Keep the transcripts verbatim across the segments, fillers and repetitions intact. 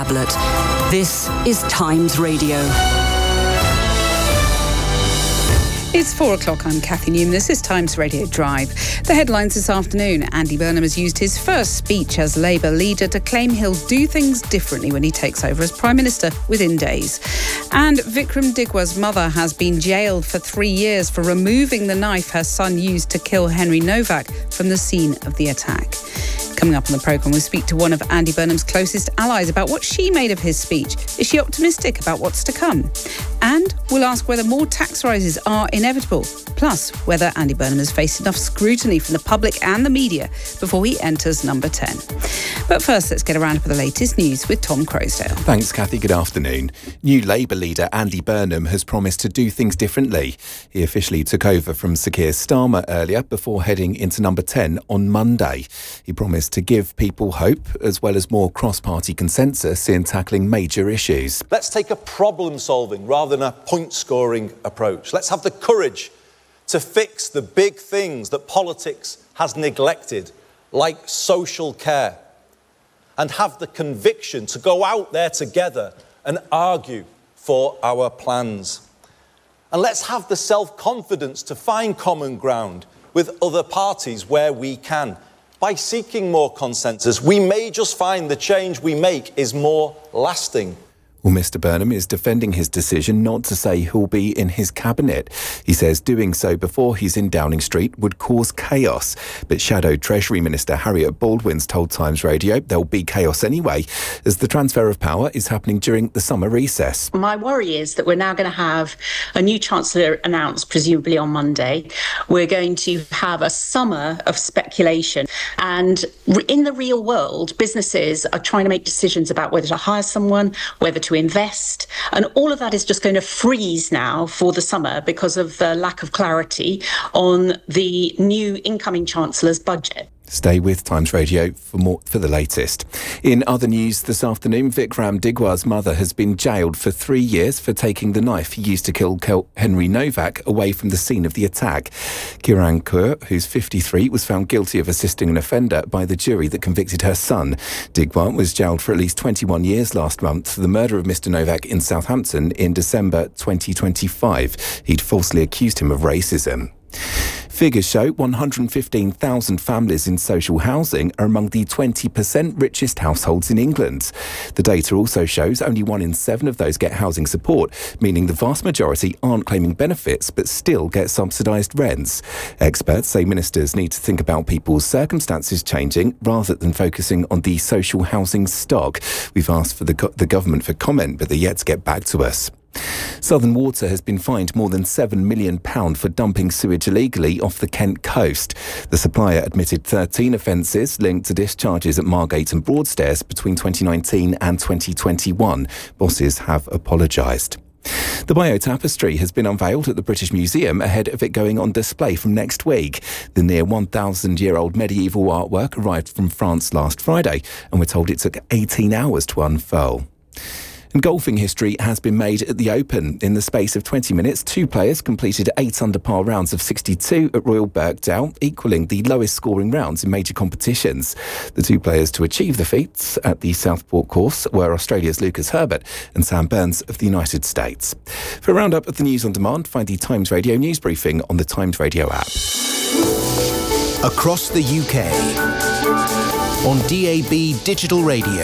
This is Times Radio. It's four o'clock. I'm Kathy Newman. This is Times Radio Drive. The headlines this afternoon. Andy Burnham has used his first speech as Labour leader to claim he'll do things differently when he takes over as Prime Minister within days. And Vikram Digwa's mother has been jailed for three years for removing the knife her son used to kill Henry Novak from the scene of the attack. Coming up on the programme, we'll speak to one of Andy Burnham's closest allies about what she made of his speech. Is she optimistic about what's to come? And we'll ask whether more tax rises are inevitable, plus whether Andy Burnham has faced enough scrutiny from the public and the media before he enters number ten. But first, let's get a roundup of the latest news with Tom Croasdale. Thanks, Kathy. Good afternoon. New Labour leader Andy Burnham has promised to do things differently. He officially took over from Sir Keir Starmer earlier before heading into number ten on Monday. He promised to give people hope as well as more cross-party consensus in tackling major issues. Let's take a problem-solving rather than a point-scoring approach. Let's have the courage to fix the big things that politics has neglected, like social care, and have the conviction to go out there together and argue for our plans. And let's have the self-confidence to find common ground with other parties where we can. By seeking more consensus, we may just find the change we make is more lasting. Well, Mr Burnham is defending his decision not to say who'll be in his cabinet. He says doing so before he's in Downing Street would cause chaos. But Shadow Treasury Minister Harriet Baldwin's told Times Radio there'll be chaos anyway, as the transfer of power is happening during the summer recess. My worry is that we're now going to have a new Chancellor announced, presumably on Monday. We're going to have a summer of speculation. And in the real world, businesses are trying to make decisions about whether to hire someone, whether to to invest, and all of that is just going to freeze now for the summer because of the lack of clarity on the new incoming Chancellor's budget. Stay with Times Radio for more for the latest. In other news this afternoon, Vikram Digwa's mother has been jailed for three years for taking the knife he used to kill Henry Novak away from the scene of the attack. Kiran Kaur, who's fifty-three, was found guilty of assisting an offender by the jury that convicted her son. Digwa was jailed for at least twenty-one years last month for the murder of Mister Novak in Southampton in December twenty twenty-five. He'd falsely accused him of racism. Figures show one hundred fifteen thousand families in social housing are among the twenty percent richest households in England. The data also shows only one in seven of those get housing support, meaning the vast majority aren't claiming benefits but still get subsidised rents. Experts say ministers need to think about people's circumstances changing rather than focusing on the social housing stock. We've asked for the, go- the government for comment, but they're yet to get back to us. Southern Water has been fined more than seven million pounds for dumping sewage illegally off the Kent coast. The supplier admitted thirteen offences linked to discharges at Margate and Broadstairs between twenty nineteen and twenty twenty-one. Bosses have apologised. The Biotapestry has been unveiled at the British Museum ahead of it going on display from next week. The near one thousand year old medieval artwork arrived from France last Friday, and we're told it took eighteen hours to unfurl. And golfing history has been made at the Open. In the space of twenty minutes, two players completed eight under par rounds of sixty-two at Royal Birkdale, equalling the lowest scoring rounds in major competitions. The two players to achieve the feats at the Southport course were Australia's Lucas Herbert and Sam Burns of the United States. For a roundup of the news on demand, find the Times Radio news briefing on the Times Radio app. Across the U K, on D A B digital radio,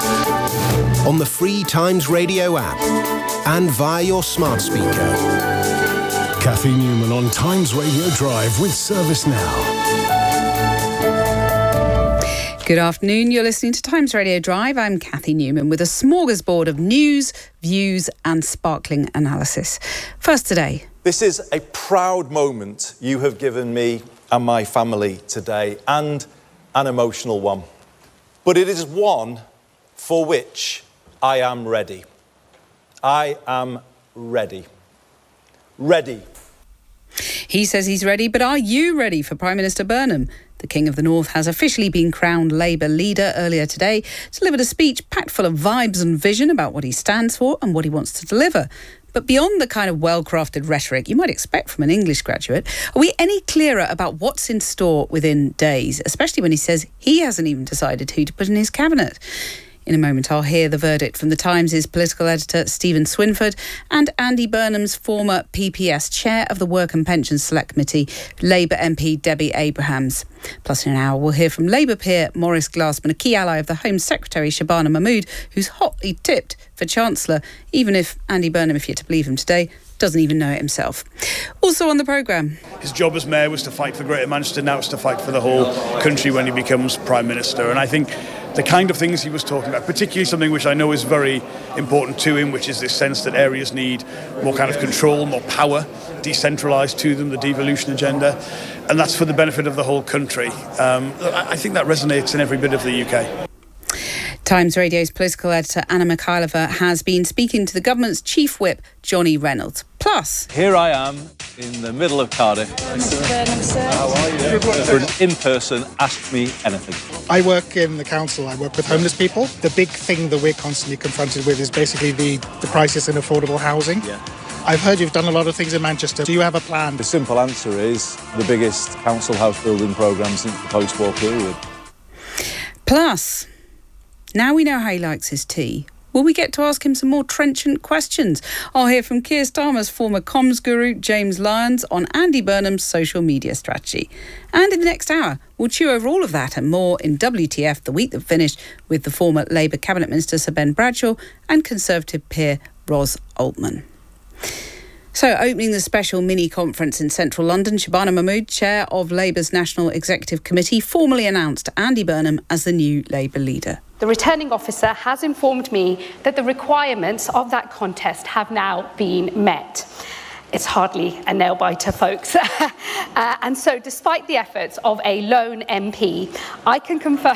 on the free Times Radio app, and via your smart speaker. Kathy Newman on Times Radio Drive with Service Now. Good afternoon. You're listening to Times Radio Drive. I'm Kathy Newman with a smorgasbord of news, views and sparkling analysis. First today. This is a proud moment you have given me and my family today, and an emotional one. But it is one for which I am ready. I am ready. Ready. He says he's ready, but are you ready for Prime Minister Burnham? The King of the North has officially been crowned Labour leader earlier today, delivered a speech packed full of vibes and vision about what he stands for and what he wants to deliver. But beyond the kind of well-crafted rhetoric you might expect from an English graduate, are we any clearer about what's in store within days, especially when he says he hasn't even decided who to put in his cabinet? In a moment, I'll hear the verdict from The Times' political editor Stephen Swinford and Andy Burnham's former P P S chair of the Work and Pensions Select Committee, Labour M P Debbie Abrahams. Plus, in an hour, we'll hear from Labour peer Maurice Glassman, a key ally of the Home Secretary Shabana Mahmood, who's hotly tipped for Chancellor, even if Andy Burnham, if you're to believe him today, doesn't even know it himself. Also on the programme. His job as mayor was to fight for Greater Manchester. Now it's to fight for the whole country when he becomes Prime Minister. And I think the kind of things he was talking about, particularly something which I know is very important to him, which is this sense that areas need more kind of control, more power, decentralised to them, the devolution agenda. And that's for the benefit of the whole country. Um, I think that resonates in every bit of the U K. Times Radio's political editor Anna Mikhailova has been speaking to the government's chief whip, Johnny Reynolds. Plus, here I am in the middle of Cardiff. Mister Burnham, sir. How are you? For an in-person Ask Me Anything. I work in the council. I work with homeless people. The big thing that we're constantly confronted with is basically the, the crisis in affordable housing. Yeah. I've heard you've done a lot of things in Manchester. Do you have a plan? The simple answer is the biggest council house building programme since the post-war period. Plus, now we know how he likes his tea. Will we get to ask him some more trenchant questions? I'll hear from Keir Starmer's former comms guru, James Lyons, on Andy Burnham's social media strategy. And in the next hour, we'll chew over all of that and more in W T F, the week that finished, with the former Labour Cabinet Minister Sir Ben Bradshaw and Conservative peer Ros Altman. So, opening the special mini-conference in central London, Shabana Mahmood, chair of Labour's National Executive Committee, formally announced Andy Burnham as the new Labour leader. The returning officer has informed me that the requirements of that contest have now been met. It's hardly a nail-biter, folks. uh, and so, despite the efforts of a lone M P, I can confirm...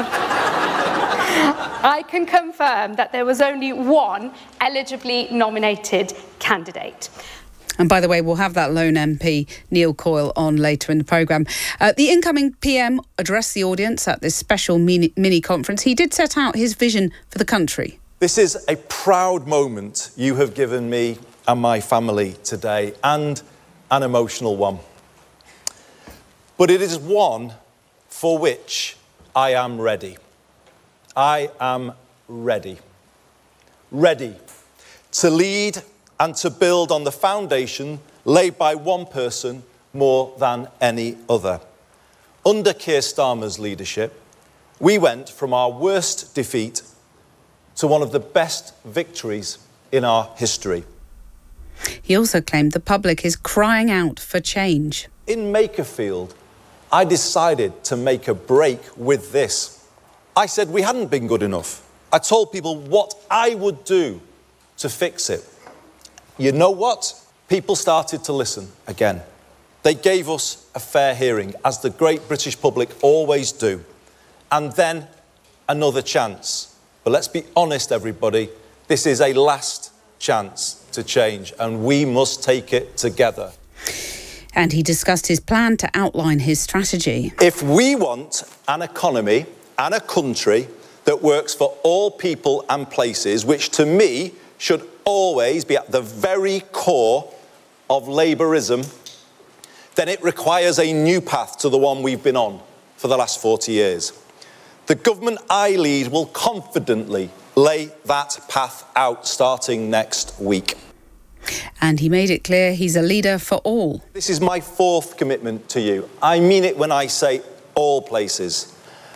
I can confirm that there was only one eligibly nominated candidate. And by the way, we'll have that lone M P, Neil Coyle, on later in the programme. Uh, the incoming P M addressed the audience at this special mini, mini conference. He did set out his vision for the country. This is a proud moment you have given me and my family today, and an emotional one. But it is one for which I am ready. I am ready. Ready to lead and to build on the foundation laid by one person more than any other. Under Keir Starmer's leadership, we went from our worst defeat to one of the best victories in our history. He also claimed the public is crying out for change. In Makerfield, I decided to make a break with this. I said we hadn't been good enough. I told people what I would do to fix it. You know what? People started to listen again. They gave us a fair hearing, as the great British public always do. And then another chance. But let's be honest, everybody, this is a last chance to change, and we must take it together. And he discussed his plan to outline his strategy. If we want an economy and a country that works for all people and places, which to me should always be at the very core of Labourism, then it requires a new path to the one we've been on for the last forty years. The government I lead will confidently lay that path out starting next week. And he made it clear he's a leader for all. This is my fourth commitment to you. I mean it when I say all places.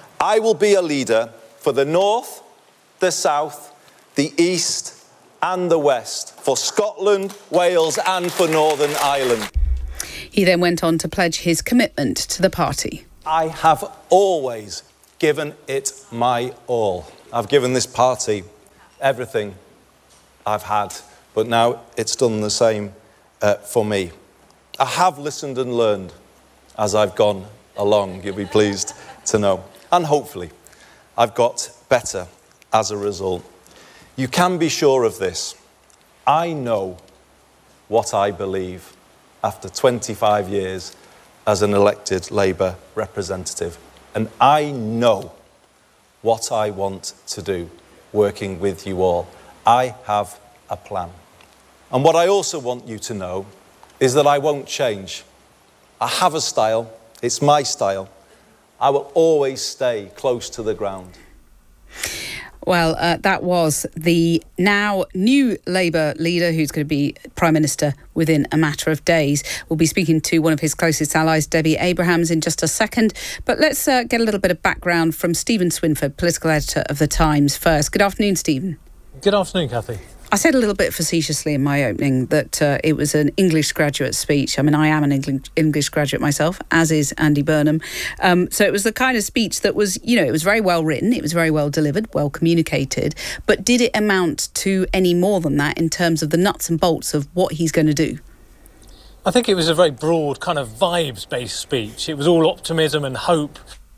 I will be a leader for the North, the South, the East and the West, for Scotland, Wales and for Northern Ireland. He then went on to pledge his commitment to the party. I have always given it my all. I've given this party everything I've had, but now it's done the same uh, for me. I have listened and learned as I've gone along, you'll be pleased to know. And hopefully, I've got better as a result. You can be sure of this. I know what I believe after twenty-five years as an elected Labour representative. And I know what I want to do, working with you all. I have a plan. And what I also want you to know is that I won't change. I have a style. It's my style. I will always stay close to the ground. Well, uh, that was the now new Labour leader who's going to be Prime Minister within a matter of days. We'll be speaking to one of his closest allies, Debbie Abrahams, in just a second. But let's uh, get a little bit of background from Stephen Swinford, political editor of The Times first. Good afternoon, Stephen. Good afternoon, Cathy. I said a little bit facetiously in my opening that uh, it was an English graduate speech. I mean, I am an Engl- English graduate myself, as is Andy Burnham. Um, so it was the kind of speech that was, you know, it was very well written, it was very well delivered, well communicated. But did it amount to any more than that in terms of the nuts and bolts of what he's going to do? I think it was a very broad kind of vibes-based speech. It was all optimism and hope.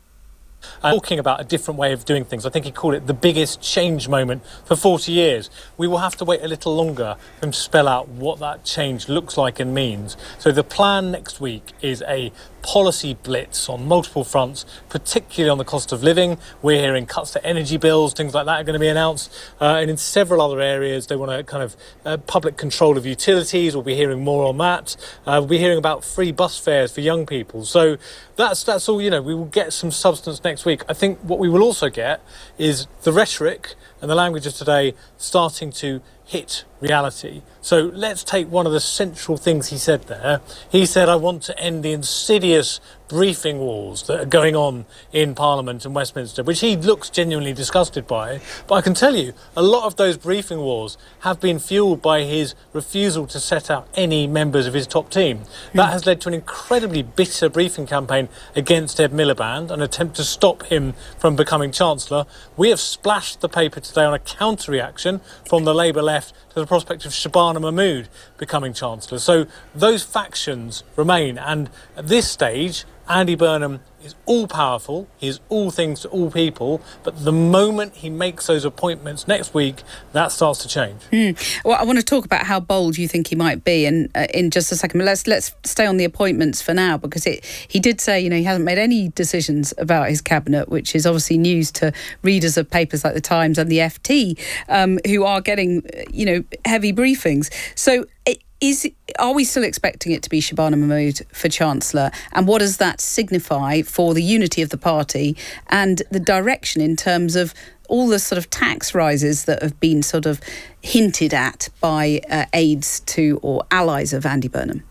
And talking about a different way of doing things. I think he called it the biggest change moment for forty years. We will have to wait a little longer for him to spell out what that change looks like and means. So the plan next week is a policy blitz on multiple fronts, particularly on the cost of living. We're hearing cuts to energy bills, things like that are going to be announced. Uh, and in several other areas, they want to kind of uh, public control of utilities. We'll be hearing more on that. Uh, we'll be hearing about free bus fares for young people. So that's that's all, you know, we will get some substance next week. I think what we will also get is the rhetoric and the language of today starting to hit reality. So let's take one of the central things he said there. He said, I want to end the insidious briefing wars that are going on in Parliament and Westminster, which he looks genuinely disgusted by. But I can tell you, a lot of those briefing wars have been fueled by his refusal to set out any members of his top team. That has led to an incredibly bitter briefing campaign against Ed Miliband, an attempt to stop him from becoming Chancellor. We have splashed the paper today on a counter-reaction from the Labour left to the prospect of Shabana Mahmood becoming Chancellor. So those factions remain. And at this stage, Andy Burnham is all-powerful, he is all things to all people, but the moment he makes those appointments next week, that starts to change. Mm. Well, I want to talk about how bold you think he might be and uh, in just a second, but let's let's stay on the appointments for now, because it, he did say, you know, he hasn't made any decisions about his cabinet, which is obviously news to readers of papers like The Times and the F T, um, who are getting, you know, heavy briefings. So it, Is, are we still expecting it to be Shabana Mahmood for Chancellor? And what does that signify for the unity of the party and the direction in terms of all the sort of tax rises that have been sort of hinted at by uh, aides to or allies of Andy Burnham?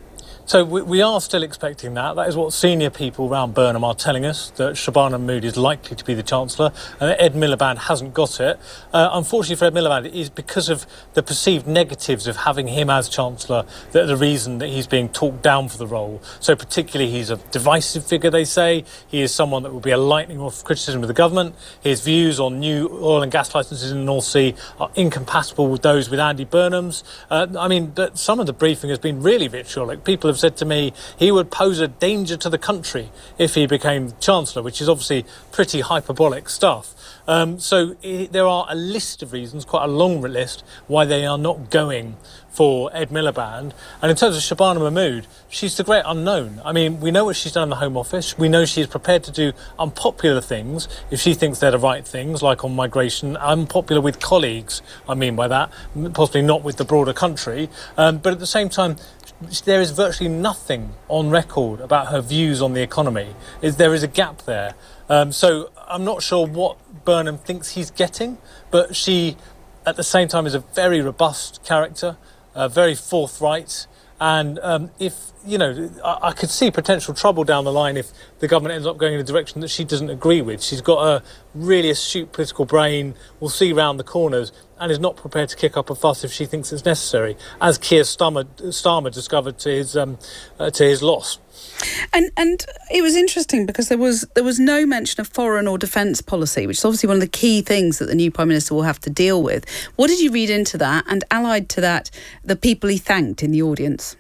So we, we are still expecting that. That is what senior people around Burnham are telling us, that Shabana Mahmood is likely to be the Chancellor and that Ed Miliband hasn't got it. Uh, unfortunately for Ed Miliband, it is because of the perceived negatives of having him as Chancellor that are the reason that he's being talked down for the role. So particularly he's a divisive figure, they say. He is someone that will be a lightning rod of criticism of the government. His views on new oil and gas licences in the North Sea are incompatible with those with Andy Burnham's. Uh, I mean, but some of the briefing has been really vitriolic. People have said to me he would pose a danger to the country if he became Chancellor, which is obviously pretty hyperbolic stuff. Um, so it, there are a list of reasons, quite a long list, why they are not going for Ed Miliband. And in terms of Shabana Mahmood, she's the great unknown. I mean, we know what she's done in the Home Office. We know she's prepared to do unpopular things if she thinks they're the right things, like on migration. Unpopular with colleagues, I mean by that, possibly not with the broader country. Um, but at the same time, there is virtually nothing on record about her views on the economy. Is there is a gap there. Um, so I'm not sure what Burnham thinks he's getting, but she, at the same time, is a very robust character, uh, very forthright. And um, if, you know, I, I could see potential trouble down the line if the government ends up going in a direction that she doesn't agree with. She's got a really astute political brain, will see round the corners, and is not prepared to kick up a fuss if she thinks it's necessary, as Keir Starmer, Starmer discovered to his um, uh, to his loss. And and it was interesting because there was there was no mention of foreign or defence policy, which is obviously one of the key things that the new Prime Minister will have to deal with. What did you read into that? And allied to that, the people he thanked in the audience?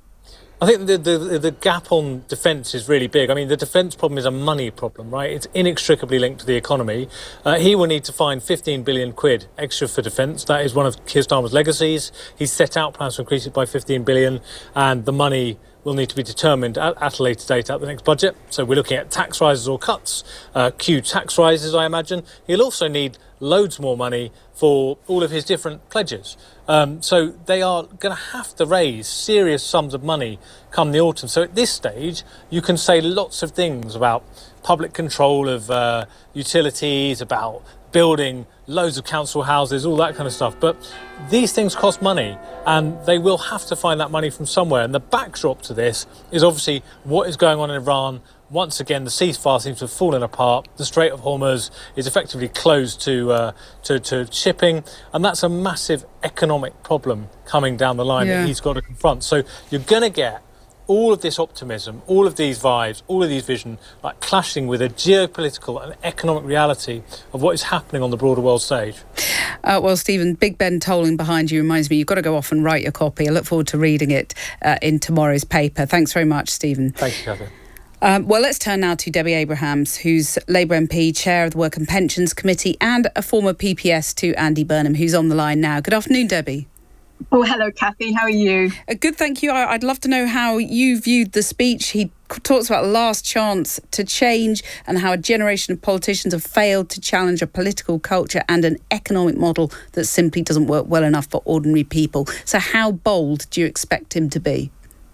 I think the, the the gap on defence is really big. I mean, the defence problem is a money problem, right? It's inextricably linked to the economy. Uh, he will need to find fifteen billion quid extra for defence. That is one of Keir Starmer's legacies. He's set out plans to increase it by fifteen billion, and the money will need to be determined at, at a later date at the next budget. So we're looking at tax rises or cuts, uh, Q tax rises, I imagine. He'll also need loads more money for all of his different pledges. Um, so they are going to have to raise serious sums of money come the autumn. So at this stage, you can say lots of things about public control of uh, utilities, about building loads of council houses, all that kind of stuff. But these things cost money, and they will have to find that money from somewhere. And the backdrop to this is obviously what is going on in Iran. Once again, the ceasefire seems to have fallen apart. The Strait of Hormuz is effectively closed to uh, to, to shipping, and that's a massive economic problem coming down the line yeah. that he's got to confront. So you're going to get all of this optimism, all of these vibes, all of these vision, like clashing with a geopolitical and economic reality of what is happening on the broader world stage. Uh, well, Stephen, Big Ben tolling behind you reminds me you've got to go off and write your copy. I look forward to reading it uh, in tomorrow's paper. Thanks very much, Stephen. Thank you, Catherine. Um, well, let's turn now to Debbie Abrahams, who's Labour M P, Chair of the Work and Pensions Committee, and a former P P S to Andy Burnham, who's on the line now. Good afternoon, Debbie. Oh, hello, Kathy. How are you? Uh, good, thank you. I, I'd love to know how you viewed the speech. He talks about last chance to change and how a generation of politicians have failed to challenge a political culture and an economic model that simply doesn't work well enough for ordinary people. So how bold do you expect him to be?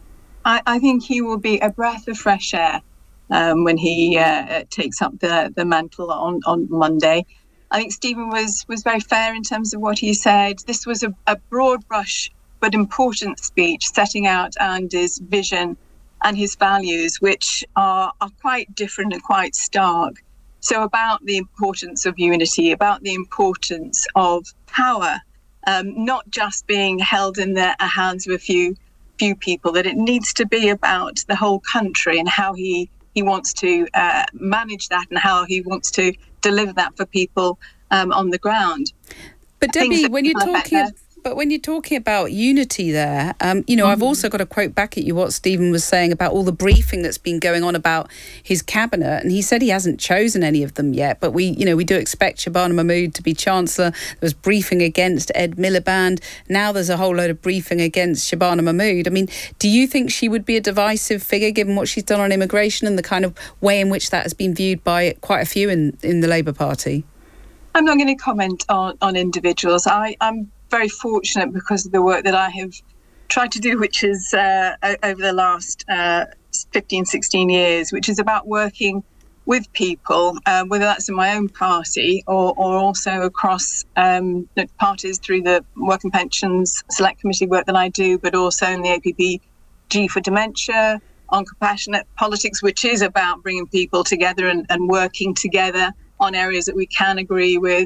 I, I think he will be a breath of fresh air um, when he uh, takes up the, the mantle on, on Monday. I think Stephen was was very fair in terms of what he said. This was a, a broad brush but important speech setting out Andy's vision and his values, which are, are quite different and quite stark. So about the importance of unity, about the importance of power, um, not just being held in the hands of a few few people, that it needs to be about the whole country and how he, he wants to uh, manage that and how he wants to deliver that for people um, on the ground. But Debbie, when you're talking, but when you're talking about unity there, um, you know, mm-hmm. I've also got to quote back at you what Stephen was saying about all the briefing that's been going on about his cabinet, and he said he hasn't chosen any of them yet. But we, you know, we do expect Shabana Mahmood to be Chancellor. There was briefing against Ed Miliband. Now there's a whole load of briefing against Shabana Mahmood. I mean, do you think she would be a divisive figure given what she's done on immigration and the kind of way in which that has been viewed by quite a few in, in the Labour Party? I'm not going to comment on, on individuals. I, I'm very fortunate because of the work that I have tried to do, which is uh, over the last uh, fifteen, sixteen years, which is about working with people, uh, whether that's in my own party or, or also across um, parties through the Work and Pensions Select Committee work that I do, but also in the A P P G for dementia, on compassionate politics, which is about bringing people together and, and working together on areas that we can agree with.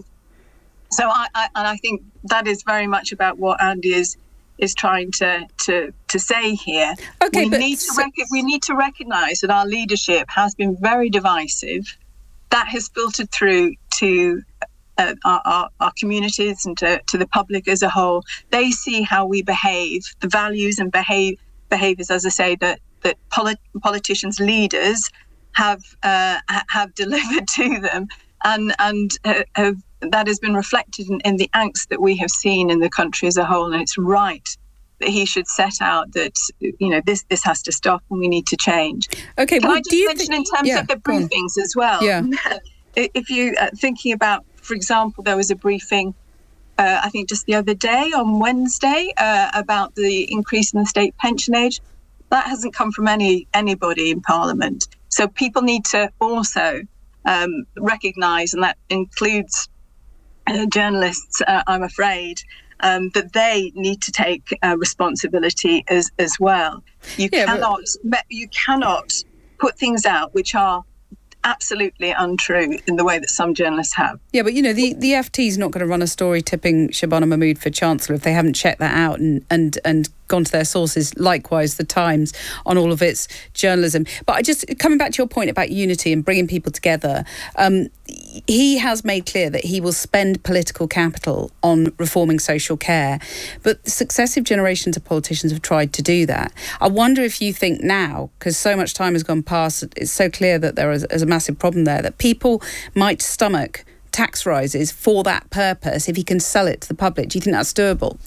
So I, I and I think that is very much about what Andy is is trying to to to say here. Okay, we but need to rec- we need to recognise that our leadership has been very divisive. That has filtered through to uh, our, our our communities and to, to the public as a whole. They see how we behave, the values and behave behaviours, as I say, that that polit- politicians, leaders have uh, have delivered to them, and and uh, have. That has been reflected in, in the angst that we have seen in the country as a whole, and it's right that he should set out that, you know, this this has to stop and we need to change. Okay, can well, I just do you mention think, in terms yeah, of the briefings as well? Yeah. If you uh, thinking about, for example, there was a briefing, uh, I think just the other day on Wednesday, uh, about the increase in the state pension age. That hasn't come from any anybody in Parliament. So people need to also um, recognise, and that includes Uh, journalists, uh, I'm afraid, um, that they need to take uh, responsibility as as well. You yeah, cannot but... you cannot put things out which are absolutely untrue in the way that some journalists have. Yeah, but you know, the, the F T is not going to run a story tipping Shabana Mahmood for Chancellor if they haven't checked that out and and and gone to their sources, likewise the Times, on all of its journalism. But I just, coming back to your point about unity and bringing people together, um, he has made clear that he will spend political capital on reforming social care, but successive generations of politicians have tried to do that. I wonder if you think now, because so much time has gone past, it's so clear that there is, is a massive problem there, that people might stomach tax rises for that purpose if he can sell it to the public. Do you think that's doable?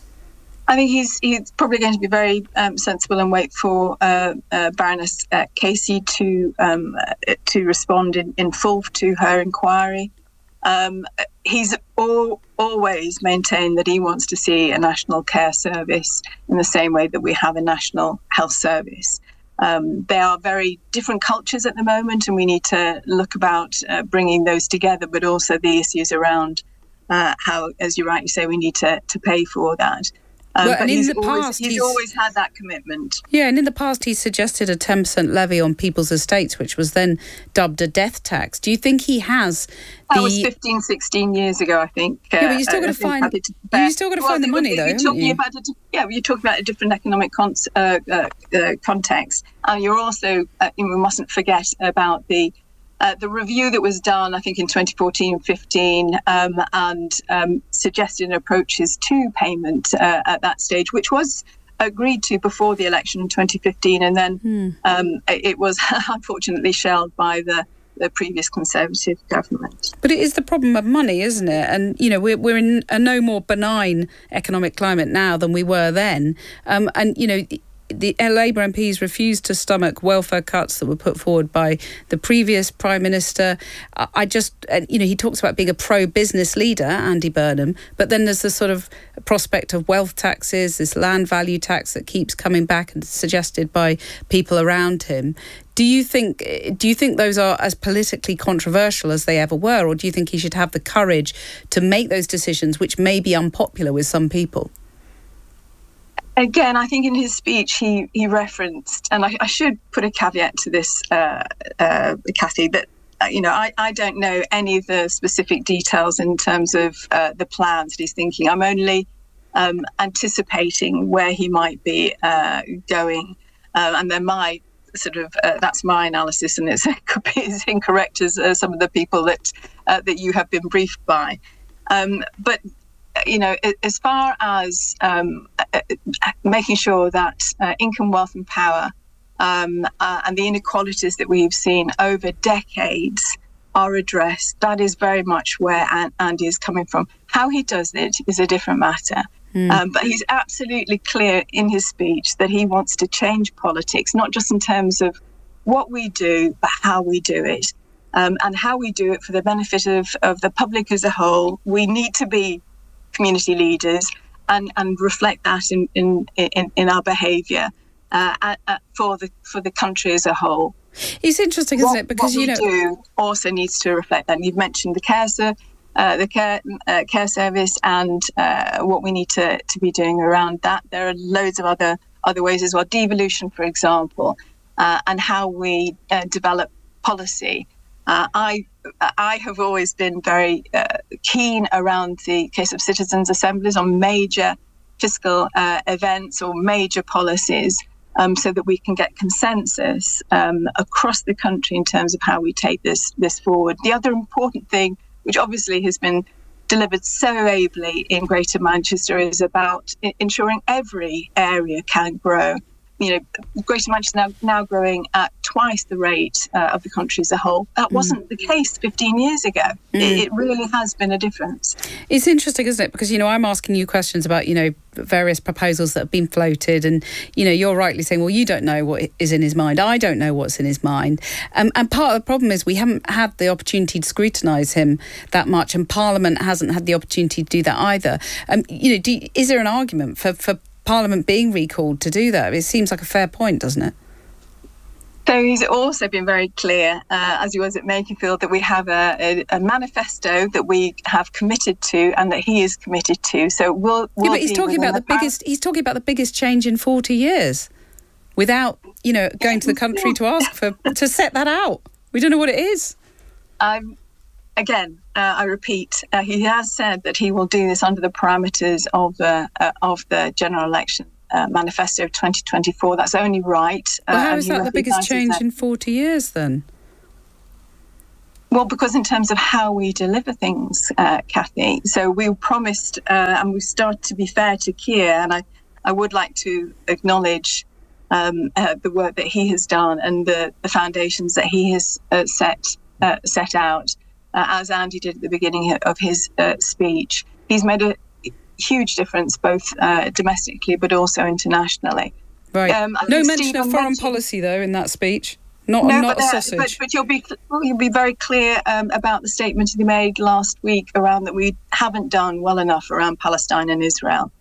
I think he's he's probably going to be very um, sensible and wait for uh, uh, Baroness uh, Casey to um, uh, to respond in, in full to her inquiry. Um, he's all, always maintained that he wants to see a national care service in the same way that we have a national health service. Um, they are very different cultures at the moment, and we need to look about uh, bringing those together, but also the issues around uh, how, as you rightly say, we need to, to pay for that. Um, well, but and in he's, the always, past, he's, he's always had that commitment. Yeah, and in the past he suggested a ten percent levy on people's estates, which was then dubbed a death tax. Do you think he has the... That was fifteen, sixteen years ago, I think. Yeah, but you still got to find, you still got to well, find the money, though, you're haven't talking you? About a, yeah, you're talking about a different economic con- uh, uh, uh, context. And you're also, uh, we mustn't forget about the Uh, the review that was done, I think, in twenty fourteen fifteen, um, and um, suggested approaches to payment uh, at that stage, which was agreed to before the election in twenty fifteen, and then hmm. um, it was unfortunately shelved by the, the previous Conservative government. But it is the problem of money, isn't it? And, you know, we're, we're in a no more benign economic climate now than we were then. Um, and, you know... The Labour M Ps refused to stomach welfare cuts that were put forward by the previous Prime Minister. I just, you know, he talks about being a pro-business leader, Andy Burnham, but then there's the sort of prospect of wealth taxes, this land value tax that keeps coming back and suggested by people around him. Do you think, do you think those are as politically controversial as they ever were, or do you think he should have the courage to make those decisions, which may be unpopular with some people? Again, I think in his speech he, he referenced, and I, I should put a caveat to this, uh, uh, Kathy, that, uh, you know, I, I don't know any of the specific details in terms of uh, the plans that he's thinking. I'm only um, anticipating where he might be uh, going. Uh, and then my sort of, uh, that's my analysis, and it's, it could be as incorrect as uh, some of the people that, uh, that you have been briefed by. Um, but you know, as far as um, making sure that uh, income, wealth and power um, uh, and the inequalities that we've seen over decades are addressed, that is very much where Andy is coming from. How he does it is a different matter. Mm. Um, but he's absolutely clear in his speech that he wants to change politics, not just in terms of what we do, but how we do it. Um, and how we do it for the benefit of, of the public as a whole. We need to be community leaders and, and reflect that in in, in, in our behaviour uh, uh, for the for the country as a whole. It's interesting, isn't what, it? Because what you know, we do also needs to reflect that. And you've mentioned the care, uh, the care uh, care service, and uh, what we need to, to be doing around that. There are loads of other other ways as well. Devolution, for example, uh, and how we uh, develop policy. Uh, I I have always been very uh, keen around the case of citizens' assemblies on major fiscal uh, events or major policies, um, so that we can get consensus um, across the country in terms of how we take this this forward. The other important thing, which obviously has been delivered so ably in Greater Manchester, is about ensuring every area can grow. You know, Greater Manchester now, now growing at twice the rate uh, of the country as a whole. That wasn't mm. the case fifteen years ago. Mm. It, it really has been a difference. It's interesting, isn't it? Because, you know, I'm asking you questions about, you know, various proposals that have been floated, and, you know, you're rightly saying, well, you don't know what is in his mind. I don't know what's in his mind. Um, and part of the problem is we haven't had the opportunity to scrutinise him that much, and Parliament hasn't had the opportunity to do that either. Um, you know, do, is there an argument for, for Parliament being recalled to do that? It seems like a fair point, doesn't it? So he's also been very clear, uh, as he was at Makerfield, that we have a, a, a manifesto that we have committed to and that he is committed to. So we'll. we'll yeah, but he's talking about the biggest. He's talking about the biggest change in forty years, without, you know, going to the country to ask for to set that out. We don't know what it is. Um, again, uh, I repeat, uh, he has said that he will do this under the parameters of the uh, of the general election uh, manifesto of twenty twenty-four. That's only right. Well, how uh, is that the biggest change that. in forty years then? Well, because in terms of how we deliver things, uh, Kathy. So we promised, uh, and we started to be fair to Keir, and I, I would like to acknowledge um, uh, the work that he has done and the, the foundations that he has uh, set uh, set out. Uh, as Andy did at the beginning of his uh, speech. He's made a huge difference, both uh, domestically but also internationally. Right. Um, no mention Stephen of foreign mentioned... policy, though, in that speech. Not, no, not but, a uh, sausage. But, but you'll be you'll be very clear um, about the statement he made last week around that we haven't done well enough around Palestine and Israel.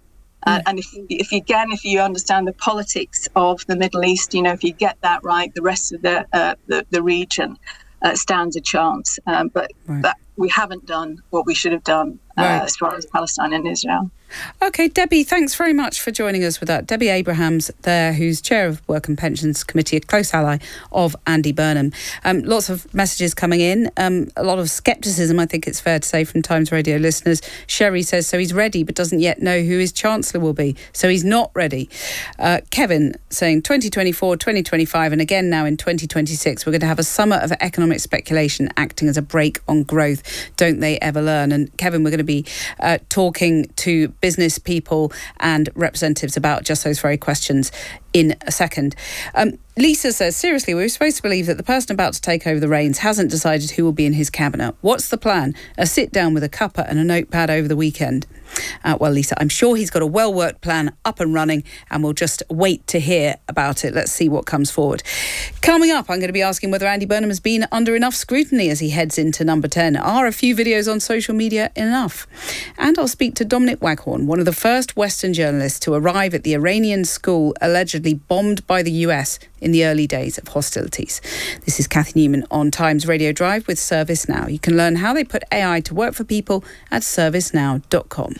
Uh, and if, if you, again, if you understand the politics of the Middle East, you know, if you get that right, the rest of the uh, the, the region uh, stands a chance. Um, but right. that we haven't done what we should have done uh, right. as far as Palestine and Israel. OK, Debbie, thanks very much for joining us with that. Debbie Abrahams there, who's Chair of Work and Pensions Committee, a close ally of Andy Burnham. Um, lots of messages coming in, um, a lot of scepticism, I think it's fair to say, from Times Radio listeners. Sherry says, so he's ready but doesn't yet know who his Chancellor will be, so he's not ready. Uh, Kevin saying twenty twenty-four, twenty twenty-five and again now in twenty twenty-six, we're going to have a summer of economic speculation acting as a brake on growth. Don't they ever learn? And Kevin, we're going to be uh, talking to business people and representatives about just those very questions in a second. Um, Lisa says, seriously, we were supposed to believe that the person about to take over the reins hasn't decided who will be in his cabinet. What's the plan? A sit down with a cuppa and a notepad over the weekend. Uh, well, Lisa, I'm sure he's got a well-worked plan up and running, and we'll just wait to hear about it. Let's see what comes forward. Coming up, I'm going to be asking whether Andy Burnham has been under enough scrutiny as he heads into number ten. Are a few videos on social media enough? And I'll speak to Dominic Waghorn, one of the first Western journalists to arrive at the Iranian school allegedly bombed by the U S in the early days of hostilities. This is Cathy Newman on Times Radio Drive with ServiceNow. You can learn how they put A I to work for people at service now dot com.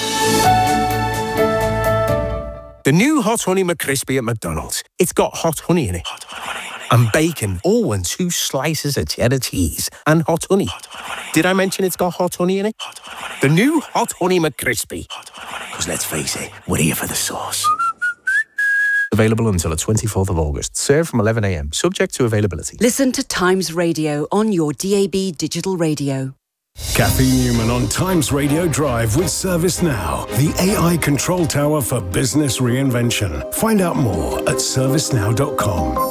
The new Hot Honey McCrispy at McDonald's. It's got hot honey in it. Hot honey. And bacon, all in two slices of cheddar cheese and hot honey. Hot honey. Did I mention it's got hot honey in it? Hot honey. The new Hot Honey McCrispy. Because let's face it, we're here for the sauce. Available until the twenty-fourth of August. Served from eleven a.m. Subject to availability. Listen to Times Radio on your D A B digital radio. Cathy Newman on Times Radio Drive with ServiceNow, the A I control tower for business reinvention. Find out more at service now dot com.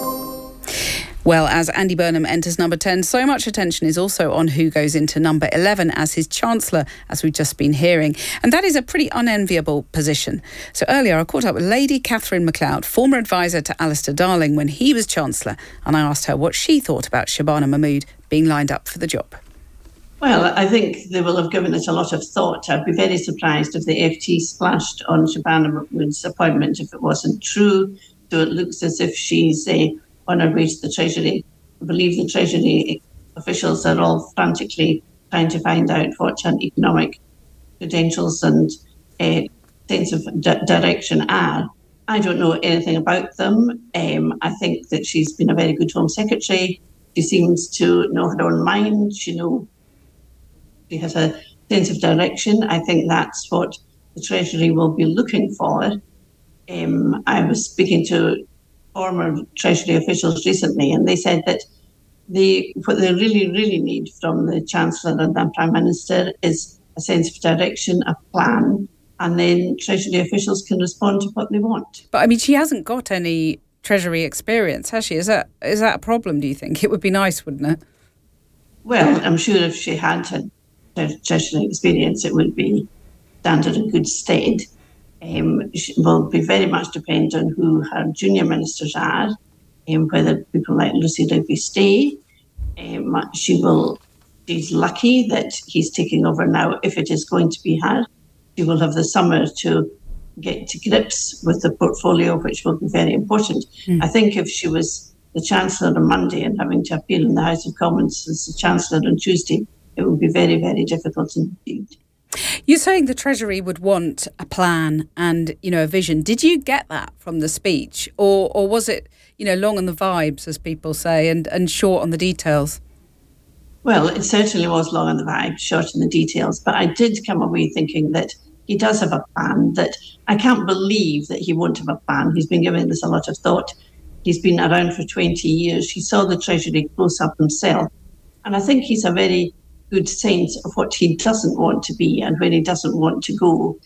Well, as Andy Burnham enters number ten, so much attention is also on who goes into number eleven as his Chancellor, as we've just been hearing. And that is a pretty unenviable position. So earlier I caught up with Lady Catherine MacLeod, former advisor to Alistair Darling when he was Chancellor, and I asked her what she thought about Shabana Mahmood being lined up for the job. Well, I think they will have given it a lot of thought. I'd be very surprised if the F T splashed on Shabana Mahmood's appointment if it wasn't true. So it looks as if she's uh, on her way to the Treasury. I believe the Treasury officials are all frantically trying to find out what her economic credentials and uh, sense of d- direction are. I don't know anything about them. Um, I think that she's been a very good Home Secretary. She seems to know her own mind. She knows she has a sense of direction. I think that's what the Treasury will be looking for. Um, I was speaking to former Treasury officials recently, and they said that they, what they really, really need from the Chancellor and the Prime Minister is a sense of direction, a plan, and then Treasury officials can respond to what they want. But, I mean, she hasn't got any Treasury experience, has she? Is that is that a problem, do you think? It would be nice, wouldn't it? Well, I'm sure if she had had Treasury experience, it would be standard in good stead. Um, it will be very much depend on who her junior ministers are, um, whether people like Lucy Rigby stay. Um, she will. She's lucky that he's taking over now. If it is going to be her, she will have the summer to get to grips with the portfolio, which will be very important. Mm. I think if she was the Chancellor on Monday and having to appear in the House of Commons as the Chancellor on Tuesday, it would be very, very difficult indeed. You're saying the Treasury would want a plan and, you know, a vision. Did you get that from the speech, or or was it, you know, long on the vibes, as people say, and, and short on the details? Well, it certainly was long on the vibes, short on the details. But I did come away thinking that he does have a plan, that I can't believe that he won't have a plan. He's been giving this a lot of thought. He's been around for twenty years. He saw the Treasury close up himself. And I think he's a very good sense of what he doesn't want to be and where he doesn't want to go.